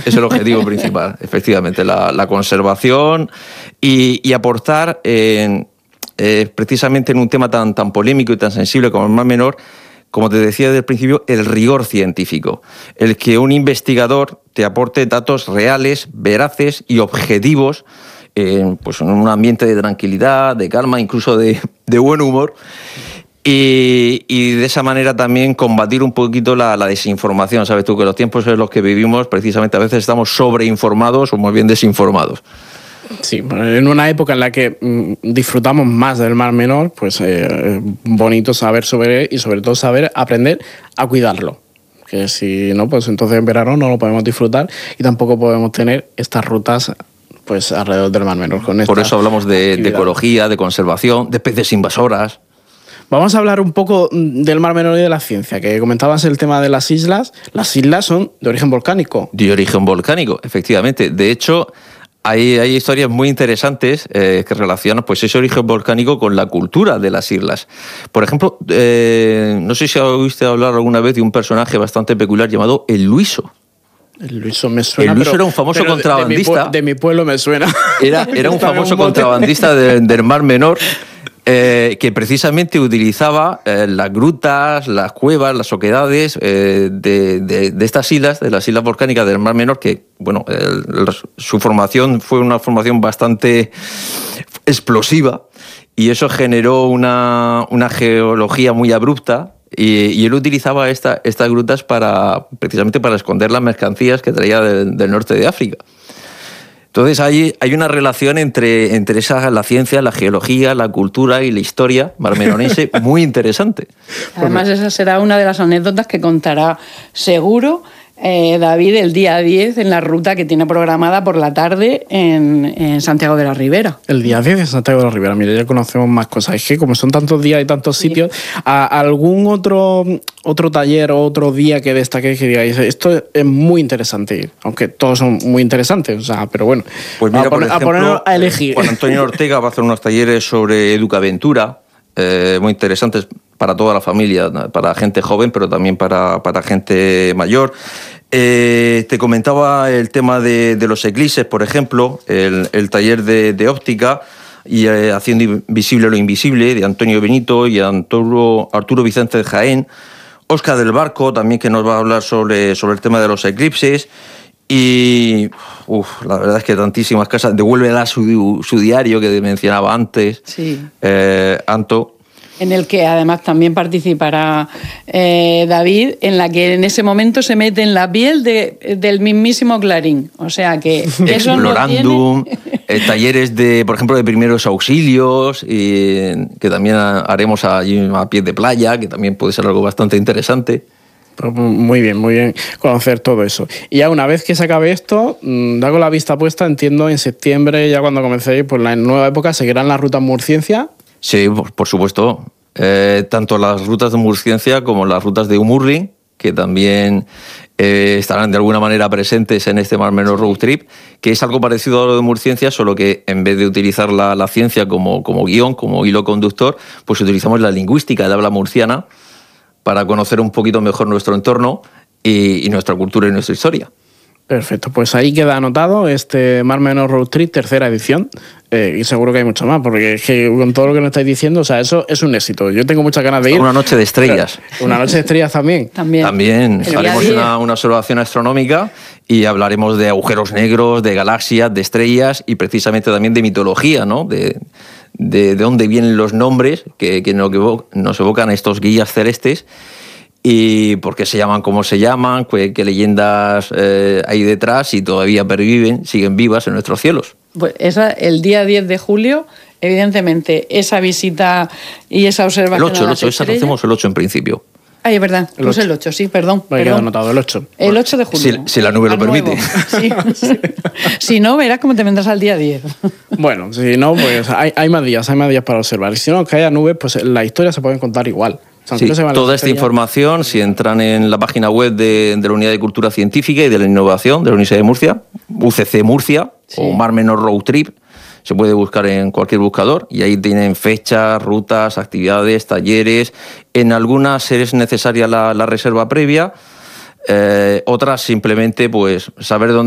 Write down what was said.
es el objetivo principal, efectivamente, la conservación y aportar precisamente en un tema tan polémico y tan sensible como el Mar Menor, como te decía desde el principio, el rigor científico, el que un investigador te aporte datos reales, veraces y objetivos, pues en un ambiente de tranquilidad, de calma, incluso de buen humor, y de esa manera también combatir un poquito la desinformación. Sabes tú que los tiempos en los que vivimos, precisamente a veces estamos sobreinformados o más bien desinformados. Sí, en una época en la que disfrutamos más del Mar Menor, pues bonito saber sobre él y sobre todo saber aprender a cuidarlo. Que si no, pues entonces en verano no lo podemos disfrutar y tampoco podemos tener estas rutas pues alrededor del Mar Menor. Por eso hablamos de ecología, de conservación, de especies invasoras. Vamos a hablar un poco del Mar Menor y de la ciencia, que comentabas el tema de las islas. Las islas son de origen volcánico. De origen volcánico, efectivamente. De hecho, hay historias muy interesantes que relacionan pues, ese origen volcánico con la cultura de las islas. Por ejemplo, no sé si oíste hablar alguna vez de un personaje bastante peculiar llamado el Luiso. El Luiso me suena. El Luiso era un famoso contrabandista. De mi pueblo me suena. Era un famoso contrabandista del Mar Menor. Que precisamente utilizaba las grutas, las cuevas, las oquedades de estas islas, de las islas volcánicas del Mar Menor, que, bueno, su formación fue una formación bastante explosiva y eso generó una geología muy abrupta y él utilizaba estas grutas precisamente para esconder las mercancías que traía del norte de África. Entonces hay una relación entre la ciencia, la geología, la cultura y la historia marmenorense muy interesante. Además, esa será una de las anécdotas que contará seguro David el día 10 en la ruta que tiene programada por la tarde en Santiago de la Ribera. El día 10 en Santiago de la Ribera. Mira, ya conocemos más cosas. Es que como son tantos días y tantos sitios, ¿algún otro taller o otro día que destaque que digáis, esto es muy interesante? Aunque todos son muy interesantes, o sea, pero bueno, pues mira, a ponernos a elegir. Juan Antonio Ortega va a hacer unos talleres sobre educaventura, muy interesantes para toda la familia, para gente joven, pero también para gente mayor. Te comentaba el tema de los eclipses, por ejemplo, el taller de óptica y haciendo visible lo invisible, de Antonio Benito y Arturo Vicente de Jaén. Óscar del Barco, también, que nos va a hablar sobre el tema de los eclipses. Y la verdad es que tantísimas cosas. Devuélvela su diario que mencionaba antes, sí. Anto. En el que además también participará David, en la que en ese momento se mete en la piel del mismísimo Clarín. O sea que eso Explorandum, talleres por ejemplo, de primeros auxilios, que también haremos allí a pie de playa, que también puede ser algo bastante interesante. Muy bien conocer todo eso. Y ya una vez que se acabe esto, da con la vista puesta, entiendo, en septiembre, ya cuando comencéis, pues la nueva época, ¿seguirán las rutas Murciencia? Sí, por supuesto. Tanto las rutas de Murciencia como las rutas de Umurri, que también estarán de alguna manera presentes en este Mar Menor Road Trip, que es algo parecido a lo de Murciencia, solo que en vez de utilizar la ciencia como guión, como hilo conductor, pues utilizamos la lingüística de habla murciana para conocer un poquito mejor nuestro entorno y nuestra cultura y nuestra historia. Perfecto, pues ahí queda anotado este Mar Menor Road Trip, tercera edición, y seguro que hay mucho más, porque es que con todo lo que nos estáis diciendo, o sea, eso es un éxito. Yo tengo muchas ganas de ir. Una noche de estrellas. Una noche de estrellas también. También haremos una observación astronómica y hablaremos de agujeros negros, de galaxias, de estrellas y precisamente también de mitología, ¿no? De dónde vienen los nombres que nos evocan estos guías celestes. Y por qué se llaman como se llaman, qué leyendas hay detrás y todavía perviven, siguen vivas en nuestros cielos. Pues el día 10 de julio, evidentemente, esa visita y esa observación. El 8, esa hacemos el 8 en principio. Ay, es verdad, pues el 8, sí, perdón. Me queda anotado el 8. El 8 de julio. Si la nube lo permite. Sí. Si no, verás cómo te vendrás al día 10. Bueno, si no, pues hay más días para observar. Y si no, que haya nubes, pues la historia se puede contar igual. Sí, toda esta información, si entran en la página web de la Unidad de Cultura Científica y de la Innovación de la Universidad de Murcia, UCC Murcia, sí, o Mar Menor Road Trip, se puede buscar en cualquier buscador y ahí tienen fechas, rutas, actividades, talleres. En algunas es necesaria la reserva previa, otras simplemente pues saber dónde